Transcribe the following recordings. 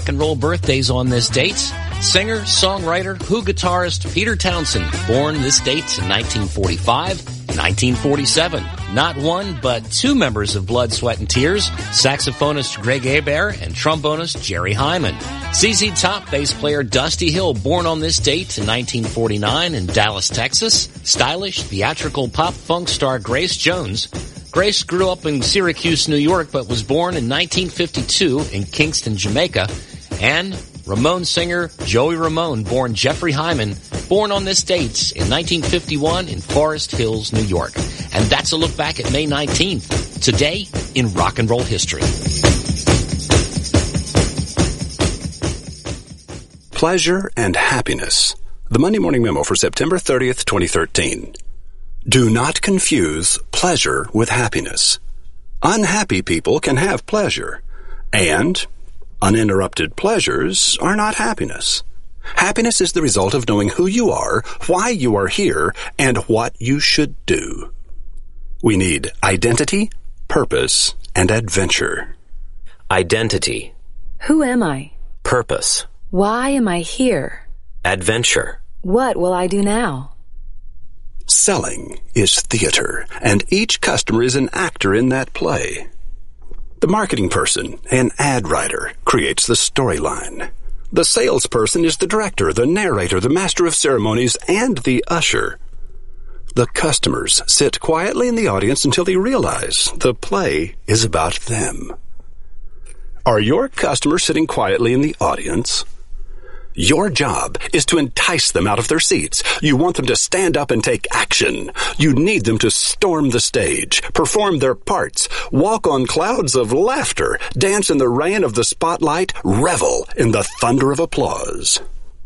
rock and roll birthdays on this date. Singer, songwriter, Who guitarist Peter Townsend, born this date in 1945, 1947. Not one, but two members of Blood, Sweat, and Tears, saxophonist Greg Hebert and trombonist Jerry Hyman. ZZ Top bass player Dusty Hill, born on this date in 1949 in Dallas, Texas. Stylish, theatrical pop-funk star Grace Jones. Grace grew up in Syracuse, New York, but was born in 1952 in Kingston, Jamaica. And Ramon singer Joey Ramone, born Jeffrey Hyman, born on this date in 1951 in Forest Hills, New York. And that's a look back at May 19th, today in rock and roll history. Pleasure and happiness. The Monday Morning Memo for September 30th, 2013. Do not confuse pleasure with happiness. Unhappy people can have pleasure, and uninterrupted pleasures are not happiness. Happiness is the result of knowing who you are, why you are here, and what you should do. We need identity, purpose, and adventure. Identity. Who am I? Purpose. Why am I here? Adventure. What will I do now? Selling is theater, and each customer is an actor in that play. The marketing person, an ad writer, creates the storyline. The salesperson is the director, the narrator, the master of ceremonies, and the usher. The customers sit quietly in the audience until they realize the play is about them. Are your customers sitting quietly in the audience? Your job is to entice them out of their seats. You want them to stand up and take action. You need them to storm the stage, perform their parts, walk on clouds of laughter, dance in the rain of the spotlight, revel in the thunder of applause.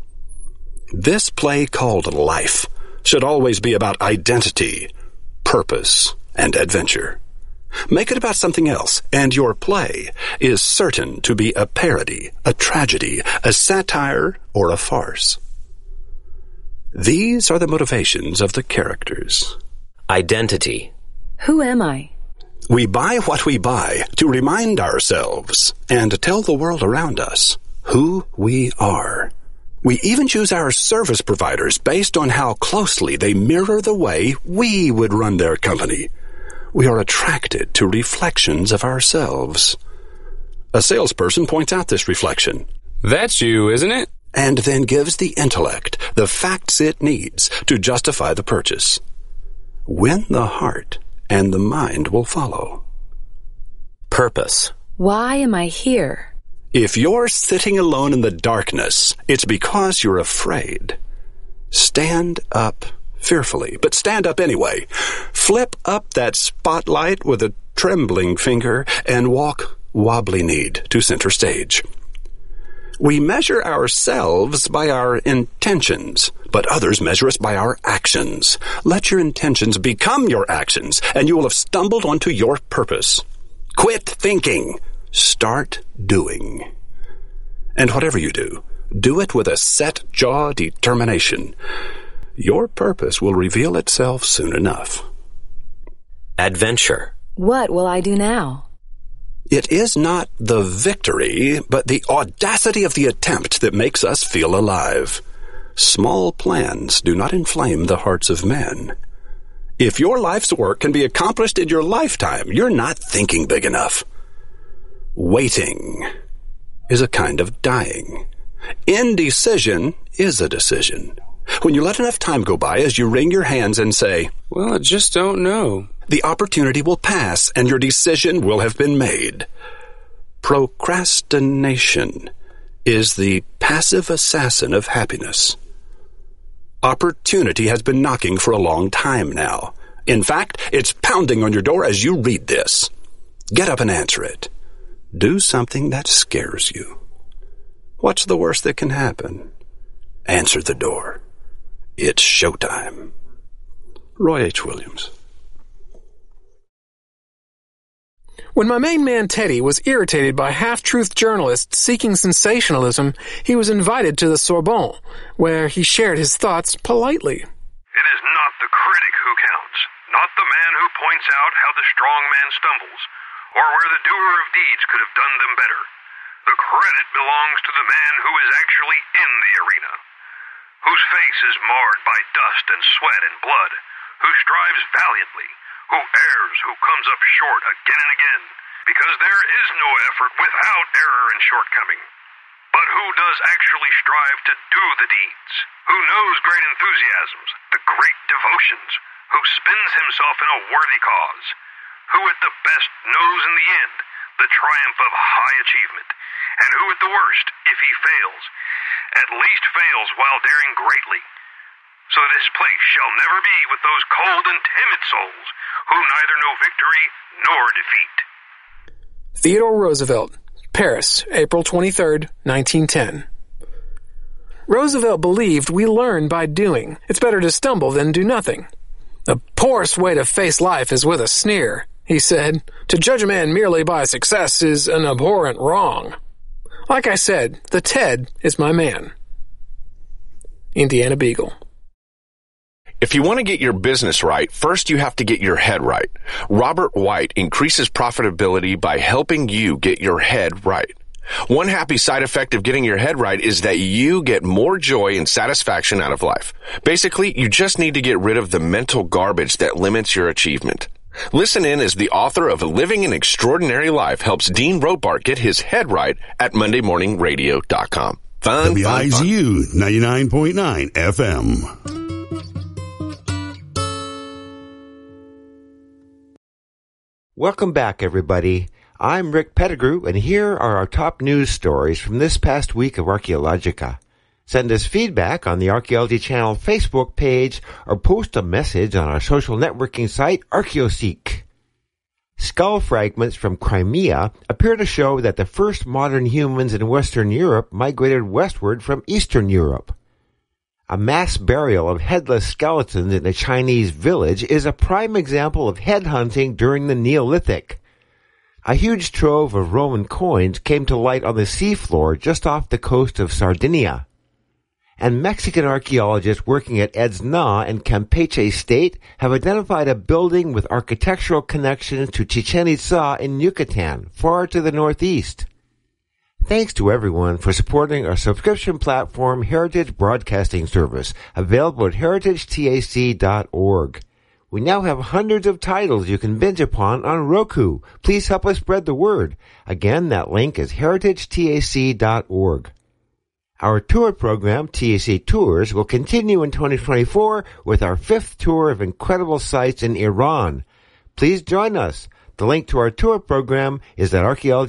This play called life should always be about identity, purpose, and adventure. Make it about something else, and your play is certain to be a parody, a tragedy, a satire, or a farce. These are the motivations of the characters. Identity. Who am I? We buy what we buy to remind ourselves and tell the world around us who we are. We even choose our service providers based on how closely they mirror the way we would run their company. We are attracted to reflections of ourselves. A salesperson points out this reflection. That's you, isn't it? And then gives the intellect the facts it needs to justify the purchase. Win the heart, and the mind will follow. Purpose. Why am I here? If you're sitting alone in the darkness, it's because you're afraid. Stand up fearfully, but stand up anyway. Flip up that spotlight with a trembling finger and walk wobbly-kneed to center stage. We measure ourselves by our intentions, but others measure us by our actions. Let your intentions become your actions, and you will have stumbled onto your purpose. Quit thinking. Start doing. And whatever you do it with a set-jaw determination. Your purpose will reveal itself soon enough. Adventure. What will I do now? It is not the victory, but the audacity of the attempt that makes us feel alive. Small plans do not inflame the hearts of men. If your life's work can be accomplished in your lifetime, you're not thinking big enough. Waiting is a kind of dying. Indecision is a decision. When you let enough time go by as you wring your hands and say, Well, I just don't know, the opportunity will pass and your decision will have been made. Procrastination is the passive assassin of happiness. Opportunity has been knocking for a long time now. In fact, it's pounding on your door as you read this. Get up and answer it. Do something that scares you. What's the worst that can happen? Answer the door. It's showtime. Roy H. Williams. When my main man Teddy was irritated by half-truth journalists seeking sensationalism, he was invited to the Sorbonne, where he shared his thoughts politely. It is not the critic who counts, not the man who points out how the strong man stumbles, or where the doer of deeds could have done them better. The credit belongs to the man who is actually in the arena, whose face is marred by dust and sweat and blood, who strives valiantly, who errs, who comes up short again and again, because there is no effort without error and shortcoming. But who does actually strive to do the deeds, who knows great enthusiasms, the great devotions, who spends himself in a worthy cause, who at the best knows in the end the triumph of high achievement, and who at the worst, if he fails, at least fails while daring greatly, so that his place shall never be with those cold and timid souls who neither know victory nor defeat. Theodore Roosevelt, Paris, April 23, 1910. Roosevelt believed we learn by doing. It's better to stumble than do nothing. The poorest way to face life is with a sneer, he said. To judge a man merely by success is an abhorrent wrong. Like I said, the Ted is my man. Indiana Beagle. If you want to get your business right, first you have to get your head right. Robert White increases profitability by helping you get your head right. One happy side effect of getting your head right is that you get more joy and satisfaction out of life. Basically, you just need to get rid of the mental garbage that limits your achievement. Listen in as the author of Living an Extraordinary Life helps Dean Rothbart get his head right at MondayMorningRadio.com. Fun, WIZU 99.9 FM. Welcome back, everybody. I'm Rick Pettigrew, and here are our top news stories from this past week of Archaeologica. Send us feedback on the Archaeology Channel Facebook page or post a message on our social networking site, Archaeoseek. Skull fragments from Crimea appear to show that the first modern humans in Western Europe migrated westward from Eastern Europe. A mass burial of headless skeletons in a Chinese village is a prime example of headhunting during the Neolithic. A huge trove of Roman coins came to light on the seafloor just off the coast of Sardinia. And Mexican archaeologists working at Etzna and Campeche State have identified a building with architectural connections to Chichen Itza in Yucatan, far to the northeast. Thanks to everyone for supporting our subscription platform, Heritage Broadcasting Service, available at heritagetac.org. We now have hundreds of titles you can binge upon on Roku. Please help us spread the word. Again, that link is heritagetac.org. Our tour program, TAC Tours, will continue in 2024 with our 5th tour of incredible sites in Iran. Please join us. The link to our tour program is at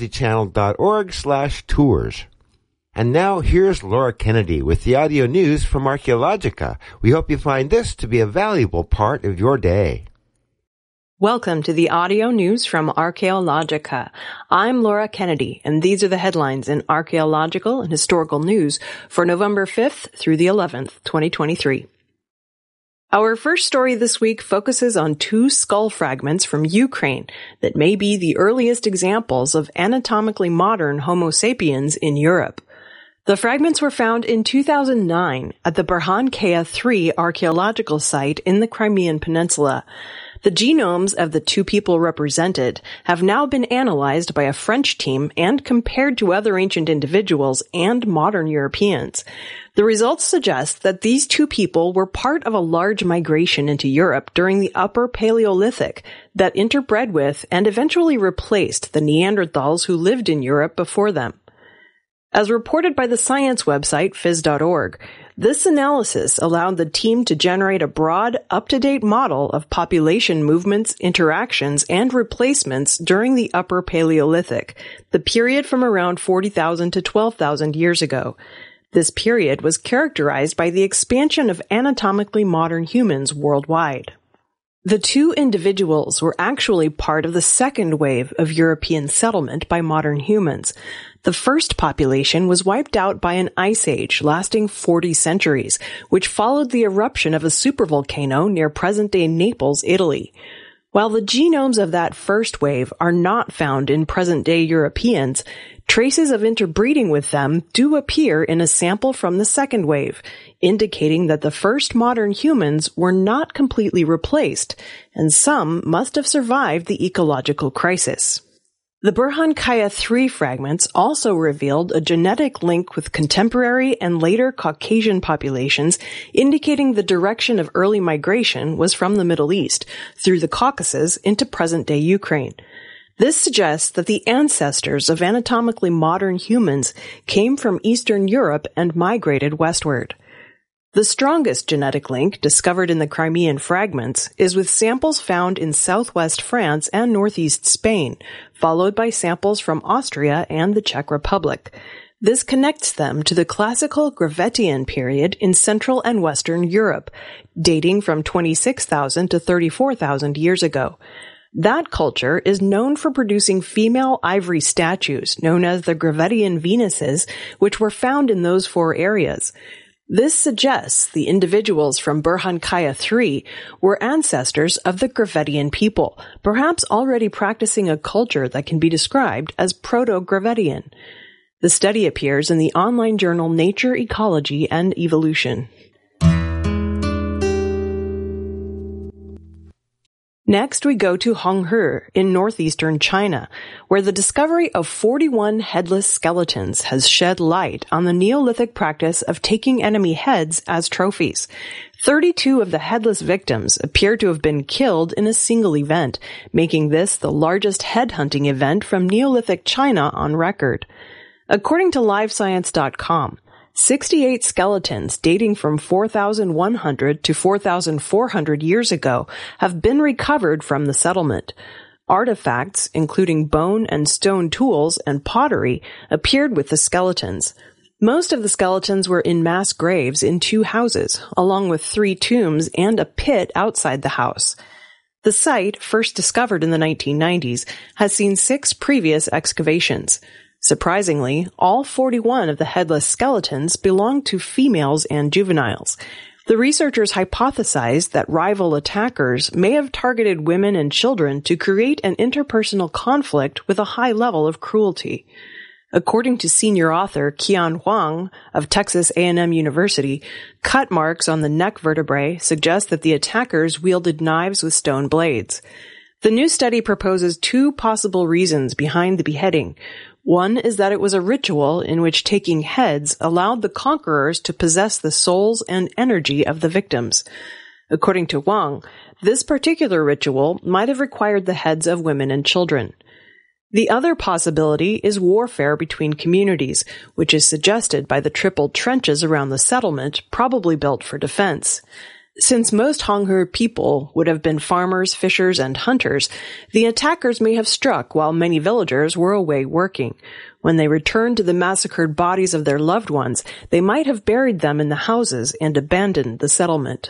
archaeologychannel.org/tours. And now here's Laura Kennedy with the audio news from Archaeologica. We hope you find this to be a valuable part of your day. Welcome to the audio news from Archaeologica. I'm Laura Kennedy, and these are the headlines in archaeological and historical news for November 5th through the 11th, 2023. Our first story this week focuses on 2 skull fragments from Ukraine that may be the earliest examples of anatomically modern Homo sapiens in Europe. The fragments were found in 2009 at the Berhankaya 3 archaeological site in the Crimean Peninsula. The genomes of the 2 people represented have now been analyzed by a French team and compared to other ancient individuals and modern Europeans. The results suggest that these 2 people were part of a large migration into Europe during the Upper Paleolithic that interbred with and eventually replaced the Neanderthals who lived in Europe before them. As reported by the science website phys.org, this analysis allowed the team to generate a broad, up-to-date model of population movements, interactions, and replacements during the Upper Paleolithic, the period from around 40,000 to 12,000 years ago. This period was characterized by the expansion of anatomically modern humans worldwide. The 2 individuals were actually part of the second wave of European settlement by modern humans. The first population was wiped out by an ice age lasting 40 centuries, which followed the eruption of a supervolcano near present-day Naples, Italy. While the genomes of that first wave are not found in present-day Europeans, traces of interbreeding with them do appear in a sample from the second wave, indicating that the first modern humans were not completely replaced, and some must have survived the ecological crisis. The Burhan Kaya III fragments also revealed a genetic link with contemporary and later Caucasian populations, indicating the direction of early migration was from the Middle East, through the Caucasus into present-day Ukraine. This suggests that the ancestors of anatomically modern humans came from Eastern Europe and migrated westward. The strongest genetic link discovered in the Crimean fragments is with samples found in southwest France and northeast Spain, followed by samples from Austria and the Czech Republic. This connects them to the classical Gravettian period in Central and Western Europe, dating from 26,000 to 34,000 years ago. That culture is known for producing female ivory statues, known as the Gravettian Venuses, which were found in those four areas. This suggests the individuals from Burhan Kaya III were ancestors of the Gravettian people, perhaps already practicing a culture that can be described as Proto-Gravettian. The study appears in the online journal Nature, Ecology, and Evolution. Next, we go to Honghe in northeastern China, where the discovery of 41 headless skeletons has shed light on the Neolithic practice of taking enemy heads as trophies. 32 of the headless victims appear to have been killed in a single event, making this the largest headhunting event from Neolithic China on record. According to LiveScience.com, 68 skeletons dating from 4,100 to 4,400 years ago have been recovered from the settlement. Artifacts, including bone and stone tools and pottery, appeared with the skeletons. Most of the skeletons were in mass graves in 2 houses, along with 3 tombs and a pit outside the house. The site, first discovered in the 1990s, has seen 6 previous excavations. Surprisingly, all 41 of the headless skeletons belong to females and juveniles. The researchers hypothesized that rival attackers may have targeted women and children to create an interpersonal conflict with a high level of cruelty. According to senior author Qian Huang of Texas A&M University, cut marks on the neck vertebrae suggest that the attackers wielded knives with stone blades. The new study proposes 2 possible reasons behind the beheading. One is that it was a ritual in which taking heads allowed the conquerors to possess the souls and energy of the victims. According to Wang, this particular ritual might have required the heads of women and children. The other possibility is warfare between communities, which is suggested by the triple trenches around the settlement, probably built for defense. Since most Honghe people would have been farmers, fishers, and hunters, the attackers may have struck while many villagers were away working. When they returned to the massacred bodies of their loved ones, they might have buried them in the houses and abandoned the settlement.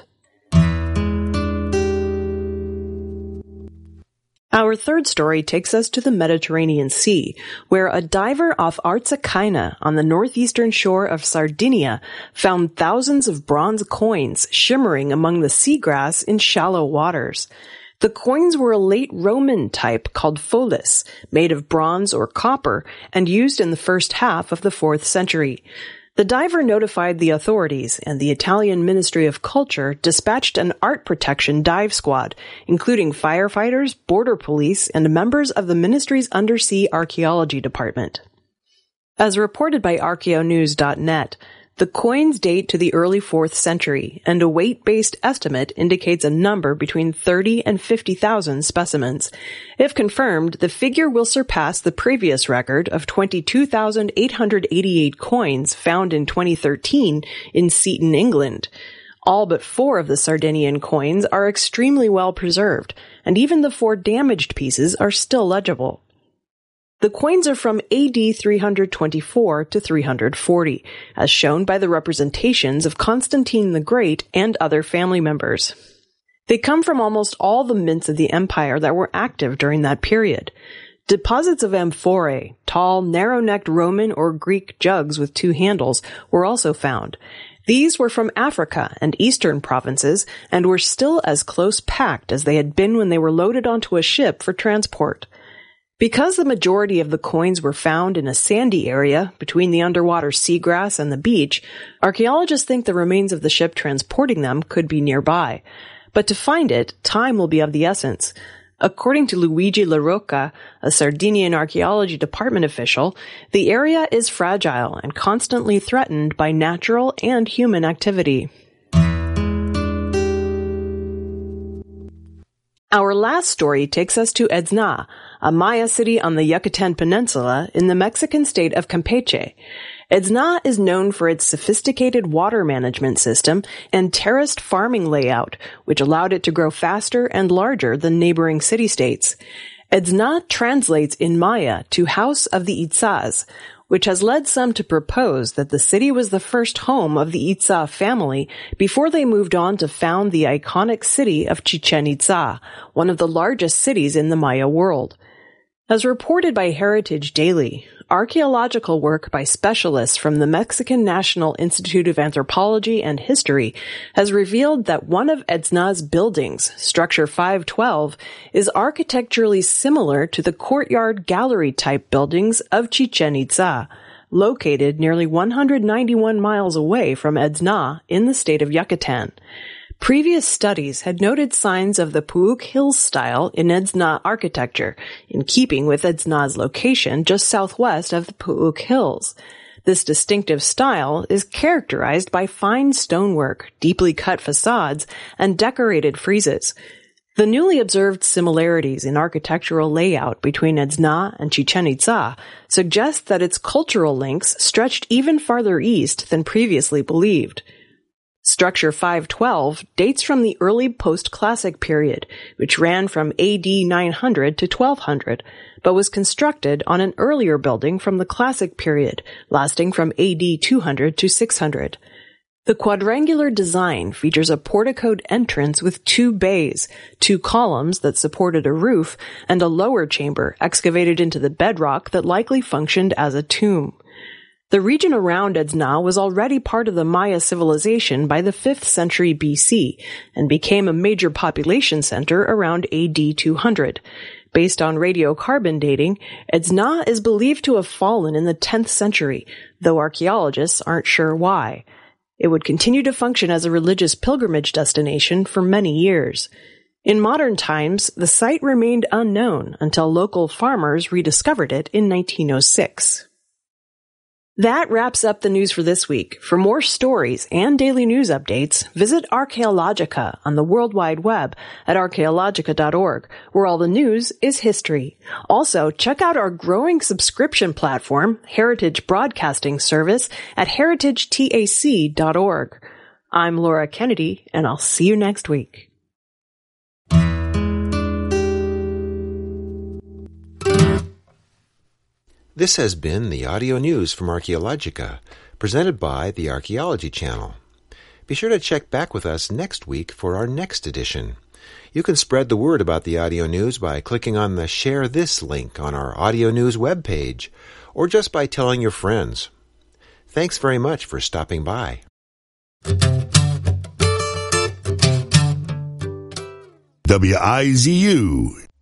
Our third story takes us to the Mediterranean Sea, where a diver off Arzacina on the northeastern shore of Sardinia found thousands of bronze coins shimmering among the seagrass in shallow waters. The coins were a late Roman type called folis, made of bronze or copper, and used in the first half of the 4th century. The diver notified the authorities, and the Italian Ministry of Culture dispatched an art protection dive squad, including firefighters, border police, and members of the ministry's undersea archaeology department. As reported by archaeonews.net, the coins date to the early 4th century, and a weight-based estimate indicates a number between 30 and 50,000 specimens. If confirmed, the figure will surpass the previous record of 22,888 coins found in 2013 in Seaton, England. All but 4 of the Sardinian coins are extremely well preserved, and even the 4 damaged pieces are still legible. The coins are from AD 324 to 340, as shown by the representations of Constantine the Great and other family members. They come from almost all the mints of the empire that were active during that period. Deposits of amphorae, tall, narrow-necked Roman or Greek jugs with 2 handles, were also found. These were from Africa and eastern provinces and were still as close-packed as they had been when they were loaded onto a ship for transport. Because the majority of the coins were found in a sandy area between the underwater seagrass and the beach, archaeologists think the remains of the ship transporting them could be nearby. But to find it, time will be of the essence. According to Luigi La Rocca, a Sardinian archaeology department official, the area is fragile and constantly threatened by natural and human activity. Our last story takes us to Etzna, a Maya city on the Yucatan Peninsula in the Mexican state of Campeche. Etzna is known for its sophisticated water management system and terraced farming layout, which allowed it to grow faster and larger than neighboring city-states. Etzna translates in Maya to House of the Itzas, which has led some to propose that the city was the first home of the Itza family before they moved on to found the iconic city of Chichen Itza, one of the largest cities in the Maya world. As reported by Heritage Daily, archaeological work by specialists from the Mexican National Institute of Anthropology and History has revealed that one of Etzna's buildings, Structure 512, is architecturally similar to the courtyard gallery-type buildings of Chichen Itza, located nearly 191 miles away from Etzna in the state of Yucatan. Previous studies had noted signs of the Puuc Hills style in Etzna architecture, in keeping with Etzna's location just southwest of the Puuc Hills. This distinctive style is characterized by fine stonework, deeply cut facades, and decorated friezes. The newly observed similarities in architectural layout between Etzna and Chichen Itza suggest that its cultural links stretched even farther east than previously believed. Structure 512 dates from the early post-classic period, which ran from AD 900 to 1200, but was constructed on an earlier building from the classic period, lasting from AD 200 to 600. The quadrangular design features a porticoed entrance with 2 bays, 2 columns that supported a roof, and a lower chamber excavated into the bedrock that likely functioned as a tomb. The region around Etzna was already part of the Maya civilization by the 5th century BC and became a major population center around AD 200. Based on radiocarbon dating, Etzna is believed to have fallen in the 10th century, though archaeologists aren't sure why. It would continue to function as a religious pilgrimage destination for many years. In modern times, the site remained unknown until local farmers rediscovered it in 1906. That wraps up the news for this week. For more stories and daily news updates, visit Archaeologica on the World Wide Web at archaeologica.org, where all the news is history. Also, check out our growing subscription platform, Heritage Broadcasting Service, at heritagetac.org. I'm Laura Kennedy, and I'll see you next week. This has been the audio news from Archaeologica, presented by the Archaeology Channel. Be sure to check back with us next week for our next edition. You can spread the word about the audio news by clicking on the Share This link on our audio news webpage, or just by telling your friends. Thanks very much for stopping by. WIZU